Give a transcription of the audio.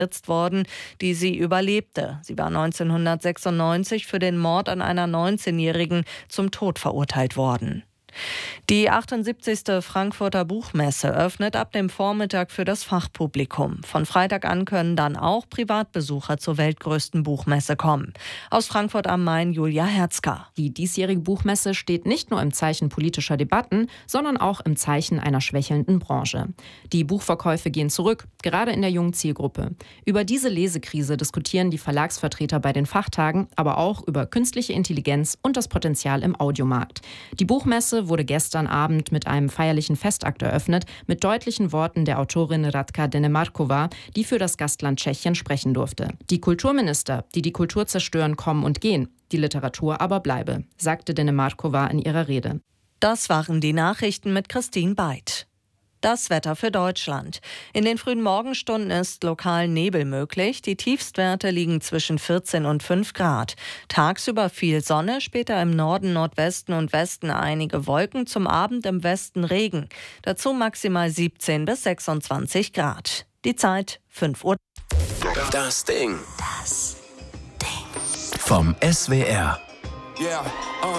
worden, die sie überlebte. Sie war 1996 für den Mord an einer 19-Jährigen zum Tod verurteilt worden. Die 78. Frankfurter Buchmesse öffnet ab dem Vormittag für das Fachpublikum. Von Freitag an können dann auch Privatbesucher zur weltgrößten Buchmesse kommen. Aus Frankfurt am Main Julia Herzka. Die diesjährige Buchmesse steht nicht nur im Zeichen politischer Debatten, sondern auch im Zeichen einer schwächelnden Branche. Die Buchverkäufe gehen zurück, gerade in der jungen Zielgruppe. Über diese Lesekrise diskutieren die Verlagsvertreter bei den Fachtagen, aber auch über künstliche Intelligenz und das Potenzial im Audiomarkt. Die Buchmesse wurde gestern Abend mit einem feierlichen Festakt eröffnet, mit deutlichen Worten der Autorin Radka Denemarkova, die für das Gastland Tschechien sprechen durfte. Die Kulturminister, die die Kultur zerstören, kommen und gehen, die Literatur aber bleibe, sagte Denemarkova in ihrer Rede. Das waren die Nachrichten mit Christine Beid. Das Wetter für Deutschland. In den frühen Morgenstunden ist lokal Nebel möglich. Die Tiefstwerte liegen zwischen 14 und 5 Grad. Tagsüber viel Sonne, später im Norden, Nordwesten und Westen einige Wolken, zum Abend im Westen Regen. Dazu maximal 17 bis 26 Grad. Die Zeit 5 Uhr. Das Ding. Vom SWR.